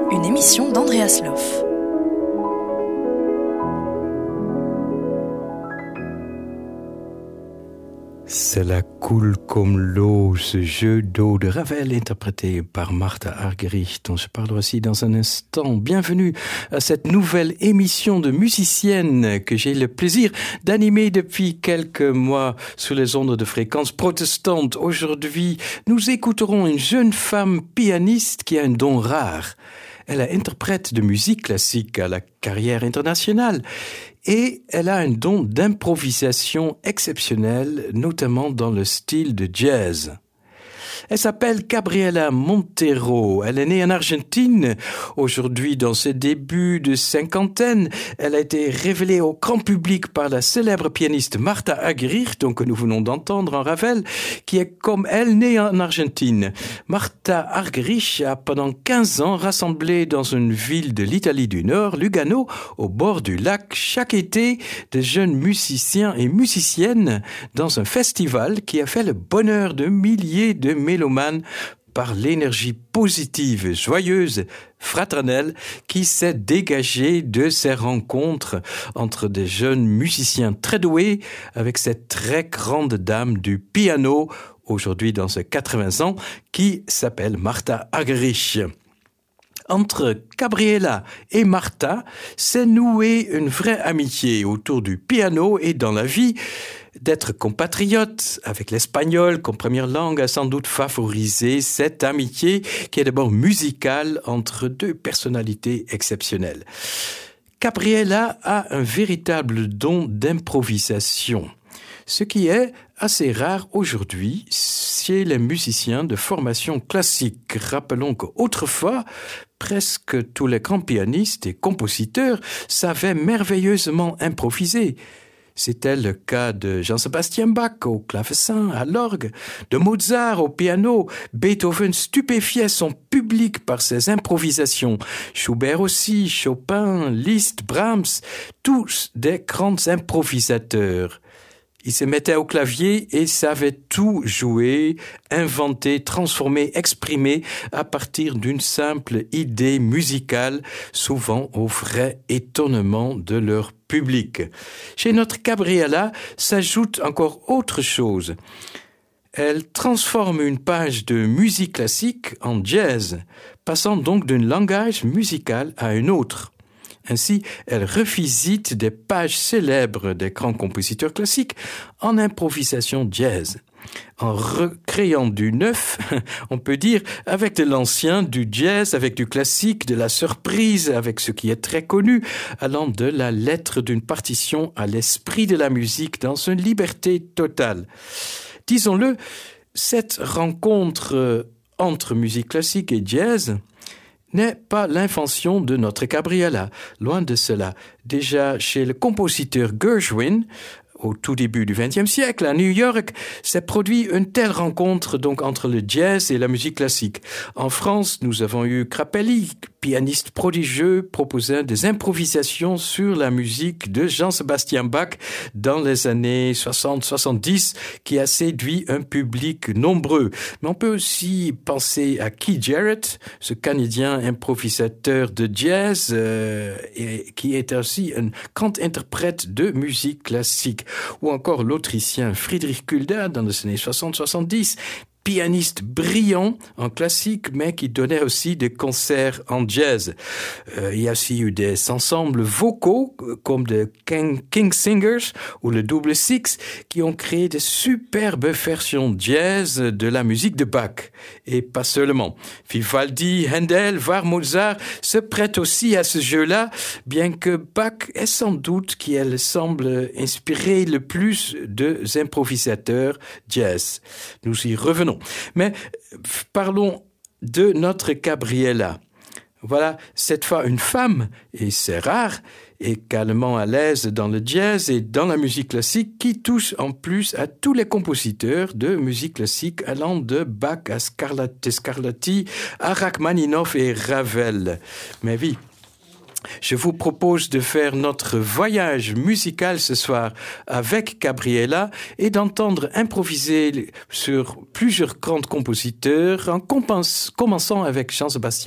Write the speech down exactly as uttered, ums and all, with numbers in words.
une émission d'Andreas Loff. Cela coule comme l'eau, ce jeu d'eau de Ravel interprété par Martha Argerich, dont je parlerai aussi dans un instant. Bienvenue à cette nouvelle émission de musicienne que j'ai le plaisir d'animer depuis quelques mois sous les ondes de fréquence protestante. Aujourd'hui, nous écouterons une jeune femme pianiste qui a un don rare. Elle est interprète de musique classique à la carrière internationale et elle a un don d'improvisation exceptionnel, notamment dans le style de jazz. Elle s'appelle Gabriela Montero. Elle est née en Argentine. Aujourd'hui, dans ses débuts de cinquantaine, elle a été révélée au grand public par la célèbre pianiste Martha Argerich, donc que nous venons d'entendre en Ravel, qui est comme elle née en Argentine. Martha Argerich a pendant quinze ans rassemblé dans une ville de l'Italie du Nord, Lugano, au bord du lac, chaque été, de jeunes musiciens et musiciennes dans un festival qui a fait le bonheur de milliers de mélomanes par l'énergie positive, joyeuse, fraternelle qui s'est dégagée de ces rencontres entre des jeunes musiciens très doués avec cette très grande dame du piano, aujourd'hui dans ses quatre-vingts ans, qui s'appelle Martha Argerich. Entre Gabriela et Martha s'est nouée une vraie amitié autour du piano et dans la vie. D'être compatriote avec l'espagnol comme première langue a sans doute favorisé cette amitié qui est d'abord musicale entre deux personnalités exceptionnelles. Gabriela a un véritable don d'improvisation, ce qui est assez rare aujourd'hui chez les musiciens de formation classique. Rappelons qu'autrefois, presque tous les grands pianistes et compositeurs savaient merveilleusement improviser. C'était le cas de Jean-Sébastien Bach au clavecin, à l'orgue, de Mozart au piano. Beethoven stupéfiait son public par ses improvisations. Schubert aussi, Chopin, Liszt, Brahms, tous des grands improvisateurs. Ils se mettaient au clavier et savaient tout jouer, inventer, transformer, exprimer à partir d'une simple idée musicale, souvent au vrai étonnement de leur public. Chez notre Gabriela s'ajoute encore autre chose. Elle transforme une page de musique classique en jazz, passant donc d'un langage musical à un autre. Ainsi, elle revisite des pages célèbres des grands compositeurs classiques en improvisation jazz. En recréant du neuf, on peut dire, avec de l'ancien, du jazz, avec du classique, de la surprise, avec ce qui est très connu, allant de la lettre d'une partition à l'esprit de la musique dans une liberté totale. Disons-le, cette rencontre entre musique classique et jazz n'est pas l'invention de notre Gabriela. Loin de cela. Déjà chez le compositeur Gershwin, au tout début du vingtième siècle, à New York, s'est produit une telle rencontre donc entre le jazz et la musique classique. En France, nous avons eu Grappelli, pianiste prodigieux, proposant des improvisations sur la musique de Jean-Sébastien Bach dans les années soixante soixante-dix, qui a séduit un public nombreux. Mais on peut aussi penser à Keith Jarrett, ce Canadien improvisateur de jazz, euh, et qui est aussi un grand interprète de musique classique. Ou encore l'Autrichien Friedrich Gulda dans les années soixante soixante-dix, pianiste brillant en classique, mais qui donnait aussi des concerts en jazz. Euh, il y a aussi eu des ensembles vocaux, comme de King, King Singers ou le Double Six, qui ont créé de superbes versions jazz de la musique de Bach. Et pas seulement. Vivaldi, Handel, voire Mozart se prêtent aussi à ce jeu-là, bien que Bach est sans doute qui elle semble inspirer le plus de improvisateurs jazz. Nous y revenons. Mais parlons de notre Gabriela. Voilà, cette fois une femme, et c'est rare, également à l'aise dans le jazz et dans la musique classique, qui touche en plus à tous les compositeurs de musique classique allant de Bach à Scarlatti, à Rachmaninoff et Ravel. Mais oui, je vous propose de faire notre voyage musical ce soir avec Gabriela et d'entendre improviser sur plusieurs grands compositeurs en commençant avec Jean-Sébastien